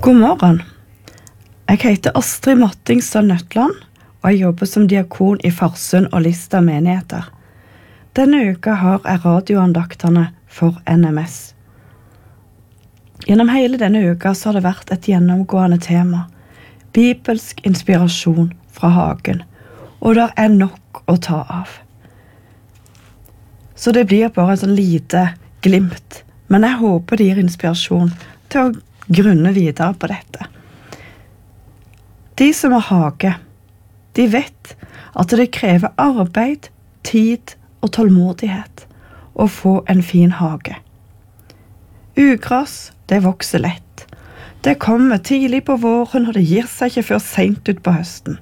God morgen. Jeg heter Astrid Mattingstad Nøtland, og jeg jobber som diakon i Farsund og Lista menigheter. Denne uka har jeg radioandaktene for NMS. Gjennom hele denne uka så har det vært et gjennomgående tema, bibelsk inspirasjon fra hagen, og det er nok å ta av. Så det blir bare et sånn lite glimt, men jeg håper det gir inspirasjon til å grunne videre på dette. De som har hage, de vet at det krever arbeid, tid og tålmodighet å få en fin hage. Ugras, det vokser lett. Det kommer tidlig på våren, og det gir seg ikke før sent ut på høsten.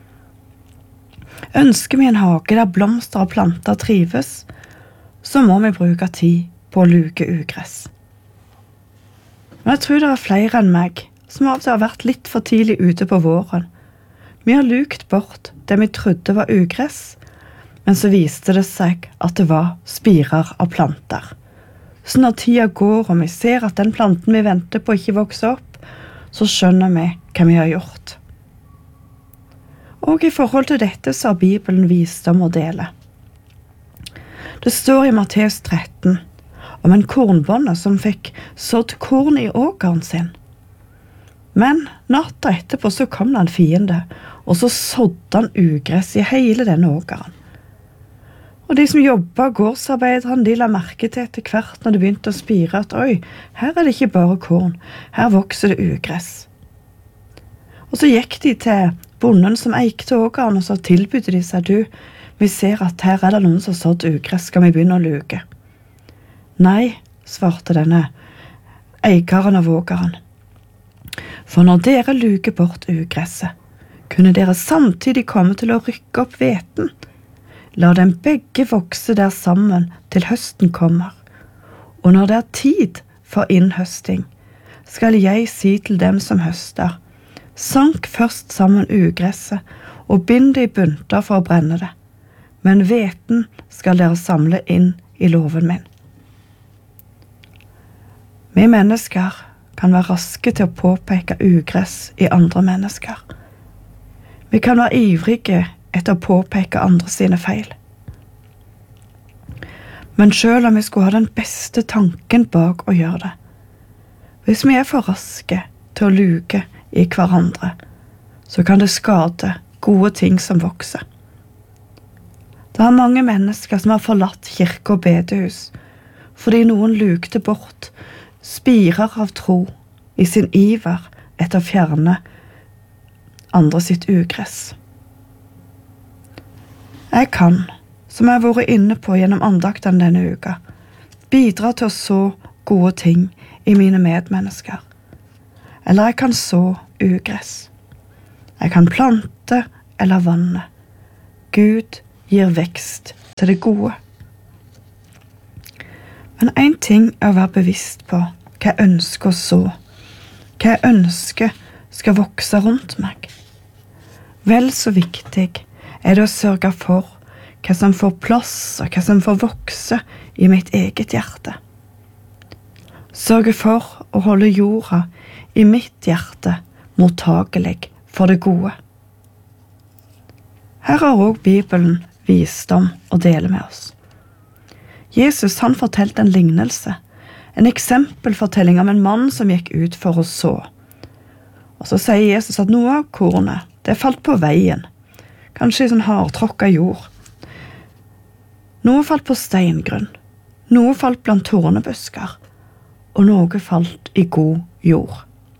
Ønsker vi en hage der blomster og planter trives, så må vi bruke tid på å luke ugress. Men jeg tror det er flere enn meg som av og til har vært litt for tidlig ute på våren. Vi har lukt bort det vi trodde var ugress, men så viste det seg at det var spirer av planter. Så når tiden går og vi ser at den planten vi venter på ikke vokser opp, så skjønner vi hva vi har gjort. Og i forhold til dette så har Bibelen visdom å dele. Det står i Matteus 13 om en kornbonde som fikk sådd korn i åkeren sin. Men natta etterpå så kom det en fiende, og så sådde han ugress i hele denne åkeren. Og de som jobbet gårdsarbeiderne, de la merke til etter hvert når det begynte å spire at oi, her er det ikke bare korn, her vokser det ugress. Og så gikk de til bonden som eikte åkeren, og så tilbydde de seg, vi ser at her er det noen som har sådd ugress, skal vi begynne å luke? Nei, svarte denne eikeren av åkeren. For når dere luker bort ugresset, kunne dere samtidig komme til å rykke opp hveten. La dem begge vokse der sammen til høsten kommer. Og når det er tid for innhøsting, skal jeg si til dem som høster, sank først sammen ugresset og bind det i bunter for å brenne det. Men hveten skal dere samle inn i låven min. Vi mennesker kan være raske til å påpeke ugress i andre mennesker. Vi kan være ivrige etter å påpeke andre sine feil. Men selv om vi skulle ha den beste tanken bak å gjøre det, hvis vi er for raske til å luke i hverandre, så kan det skade gode ting som vokser. Det er mange mennesker som har forlatt kirke og bedehus, fordi noen lukte bort spirer av tro i sin iver etter å fjerne andre sitt ugress. Jeg kan, som jeg har vært inne på gjennom andaktene denne uka, bidra til å så gode ting i mine medmennesker. Eller jeg kan så ugress. Jeg kan plante eller vanne. Gud gir vekst til det gode. Men en ting er å være bevisst på hva jeg ønsker å så, hva jeg ønsker skal vokse rundt meg. Vel så viktig er det å sørge for hva som får plass og hva som får vokse i mitt eget hjerte. Sørge for å holde jorda i mitt hjerte mottagelig for det gode. Her har også Bibelen visdom å dele med oss. Jesus han fortalte en lignelse, en eksempelfortelling om en mann som gikk ut for å så. Og så sier Jesus at noe av kornet, det falt på veien, kanskje i sånn hardtråkket jord. Noe falt på steingrunn, noe falt blant tornebusker, og noe falt i god jord.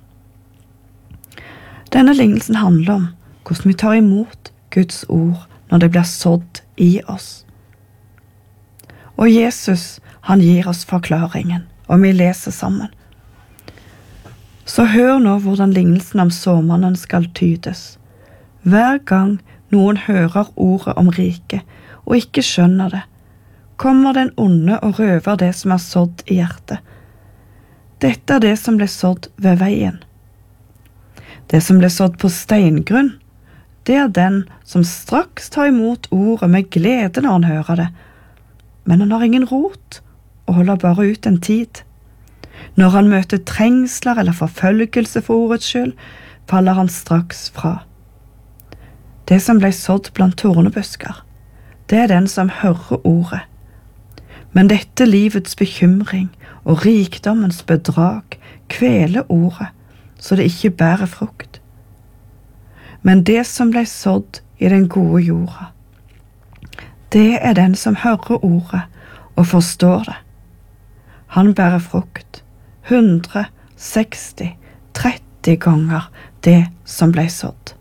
Denne lignelsen handler om hvordan vi tar imot Guds ord når det blir sådd i oss. Og Jesus, han gir oss forklaringen, og vi leser sammen. Så hør nå hvordan lignelsen om såmannen skal tydes. Hver gang noen hører ordet om riket, og ikke skjønner det, kommer den onde og røver det som er sådd i hjertet. Dette er det som ble sådd ved veien. Det som ble sådd på steingrunn, det er den som straks tar imot ordet med glede når han hører det, men han har ingen rot og holder bare ut en tid. Når han møter trengsler eller forfølgelse for ordets skyld, faller han straks fra. Det som ble sådd blant tornebusker, det er den som hører ordet. Men dette livets bekymring og rikdommens bedrag kveler ordet, så det ikke bærer frukt. Men det som ble sådd i den gode jorda, det er den som hører ordet og forstår det. Han bærer frukt, 100, 60, 30 ganger det som ble sådd.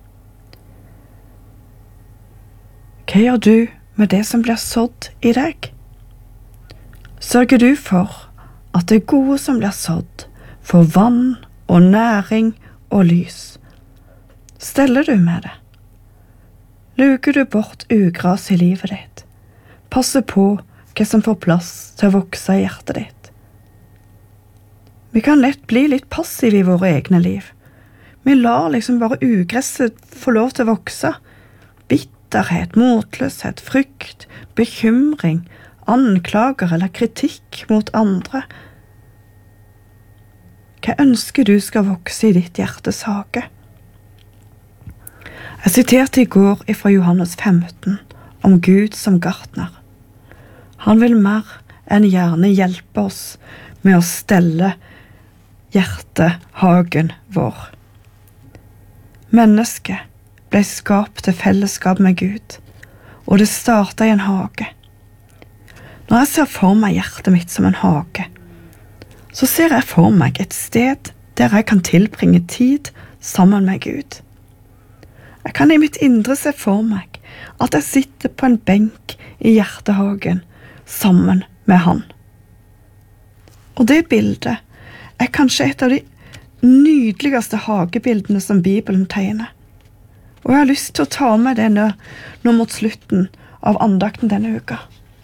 Hva gjør du med det som blir sådd i deg? Sørger du for at det gode som blir sådd, får vann og næring og lys? Steller du med det? Luker du bort ugras i livet ditt? Passer på hva som får plass til å vokse i hjertet ditt? Vi kan lett bli litt passive i våre egne liv. Vi lar liksom bare ugresset få lov til å vokse. Bitterhet, motløshet, frykt, bekymring, anklager eller kritikk mot andre. Hva ønsker du skal vokse i ditt hjertes hage? Jeg siterte i går fra Johannes 15 om Gud som gartner. Han vil mer enn gjerne hjelpe oss med å stelle hjertehagen vår. Mennesket ble skapt til fellesskap med Gud, og det startet i en hage. Når jeg ser for meg hjertet mitt som en hage, så ser jeg for meg et sted der jeg kan tilbringe tid sammen med Gud. Jeg kan i mitt indre se for meg at jeg sitter på en benk i hjertehagen sammen med han. Og det bildet er kanskje et av de nydeligste hagebildene som Bibelen tegner. Og jeg har lyst til å ta med det nå mot slutten av andakten denne uka.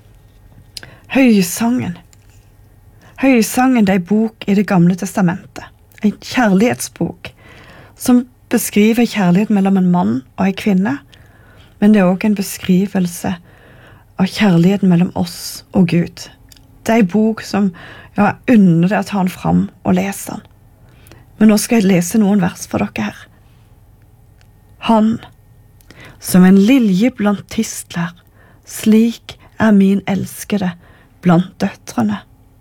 Høysangen. Høysangen er en bok i Det gamle testamentet, en kjærlighetsbok, som beskriver kjærlighet mellom en mann og en kvinne, men det er også en beskrivelse av kjærligheten mellom oss og Gud. Det er en bok som jeg unner deg å ta den fram og lese den. Men nå skal jeg lese noen vers for dere her. Han, som en lilje blant tistler, slik er min elskede blant døtrene.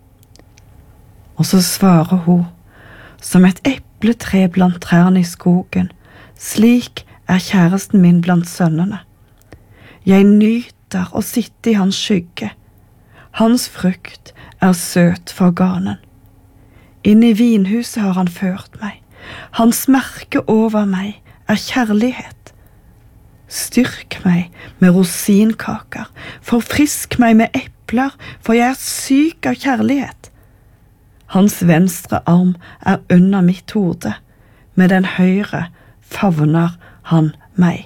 Og så svarer hun, som et epletre blant trærne i skogen, slik er kjæresten min blant sønnene. Jeg nyter å sitte i hans skygge. Hans frukt er søt for ganen. Inn i vinhuset har han ført meg. Hans merke over meg er kjærlighet. Styrk meg med rosinkaker, forfrisk meg med epler, for jeg er syk av kjærlighet. Hans venstre arm er under mitt hode, med den høyre favner han meg.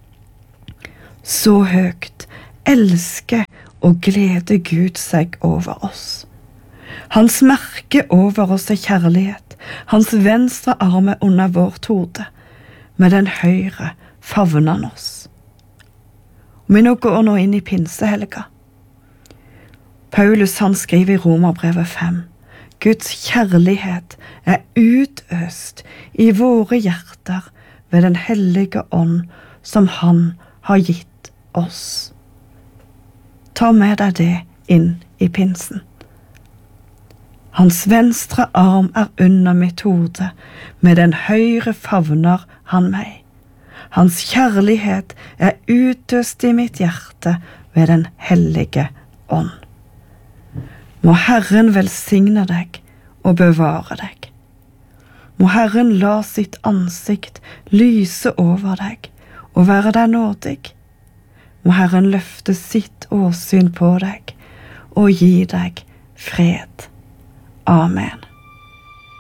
Så høyt elsker og gleder Gud seg over oss. Hans merke over oss er kjærlighet, hans venstre arm er under vårt hode, med den høyre favner han oss. Vi går nå inn i pinsehelga. Paulus han skriver i Romerbrevet 5, Guds kjærlighet er utøst i våre hjerter ved den hellige ånd som han har gitt oss. Ta med deg det inn i pinsen. Hans venstre arm er under mitt hode, med den høyre favner han meg. Hans kjærlighet er utøst i mitt hjerte ved den hellige ånd. Må Herren velsigne deg og bevare deg. Må Herren la sitt ansikt lyse over deg og være deg nådig. Må Herren løfte sitt åsyn på deg og gi deg fred. Amen.